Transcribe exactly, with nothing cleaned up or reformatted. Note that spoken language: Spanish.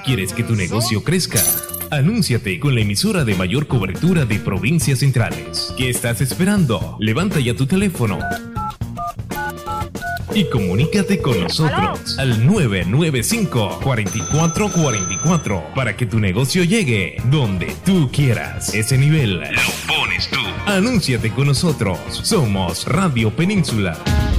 ¿Quieres que tu negocio crezca? Anúnciate con la emisora de mayor cobertura de provincias centrales. ¿Qué estás esperando? Levanta ya tu teléfono y comunícate con nosotros al nueve nueve cinco, cuatro cuatro cuatro cuatro para que tu negocio llegue donde tú quieras. Ese nivel lo pones tú. Anúnciate con nosotros. Somos Radio Península.